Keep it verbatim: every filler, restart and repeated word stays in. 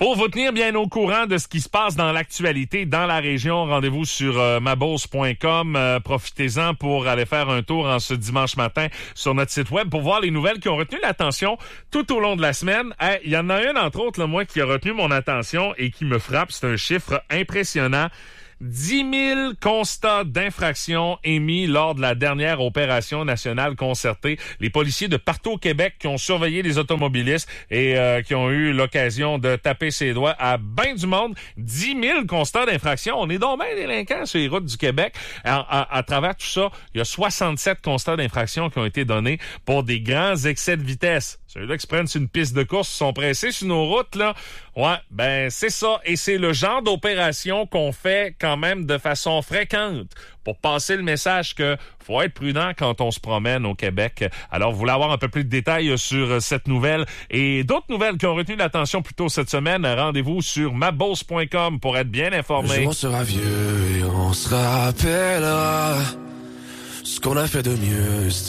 Pour vous tenir bien au courant de ce qui se passe dans l'actualité dans la région, rendez-vous sur euh, mabose point com. Euh, profitez-en pour aller faire un tour en ce dimanche matin sur notre site web pour voir les nouvelles qui ont retenu l'attention tout au long de la semaine. Il hey, y en a une, entre autres, là, moi, qui a retenu mon attention et qui me frappe. C'est un chiffre impressionnant. dix mille constats d'infraction émis lors de la dernière opération nationale concertée. Les policiers de partout au Québec qui ont surveillé les automobilistes et euh, qui ont eu l'occasion de taper ses doigts à ben du monde. dix mille constats d'infraction. On est donc bien délinquants sur les routes du Québec. À, à, à travers tout ça, il y a soixante-sept constats d'infraction qui ont été donnés pour des grands excès de vitesse. Ceux-là qui se prennent sur une piste de course sont pressés sur nos routes, là. Ouais, ben c'est ça. Et c'est le genre d'opération qu'on fait quand même de façon fréquente pour passer le message que faut être prudent quand on se promène au Québec. Alors, vous voulez avoir un peu plus de détails sur cette nouvelle et d'autres nouvelles qui ont retenu l'attention plus tôt cette semaine, rendez-vous sur mabose point com pour être bien informé. Le jour on sera vieux et on se rappellera ce qu'on a fait de mieux.